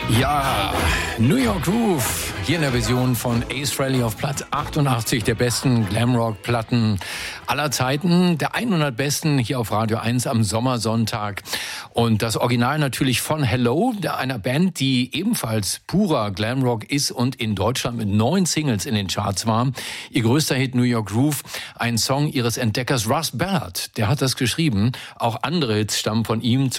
Ja, New York Groove, hier in der Version von Ace Frehley auf Platz 88 der besten Glamrock-Platten aller Zeiten, der 100 besten hier auf Radio 1 am Sommersonntag. Und das Original natürlich von Hello, einer Band, die ebenfalls purer Glamrock ist und in Deutschland mit 9 Singles in den Charts war. Ihr größter Hit New York Groove, ein Song ihres Entdeckers Russ Ballard, der hat das geschrieben. Auch andere Hits stammen von ihm.